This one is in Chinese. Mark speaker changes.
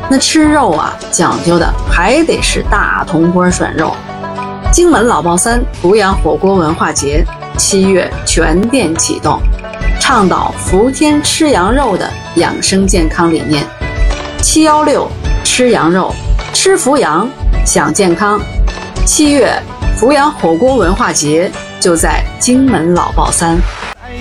Speaker 1: 那吃肉啊，讲究的还得是大铜锅涮肉。荆门老爆三阜阳火锅文化节7月全店启动，倡导伏天吃羊肉的养生健康理念。716吃羊肉，吃阜阳，享健康。7月阜阳火锅文化节就在荆门老爆三。